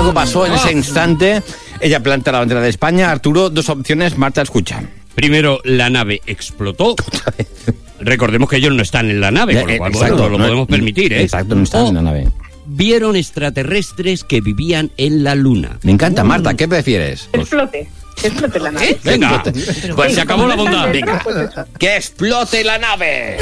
algo pasó en ese instante. Ella planta la bandera de España. Arturo, 2 opciones. Marta, escucha. Primero, la nave explotó. Recordemos que ellos no están en la nave, con lo cual no lo podemos permitir, ¿eh? Exacto, no están en la nave. Vieron extraterrestres que vivían en la luna. Me encanta, Marta, ¿qué prefieres? Explote la nave. Venga, pues se acabó la bondad. Venga, que explote la nave.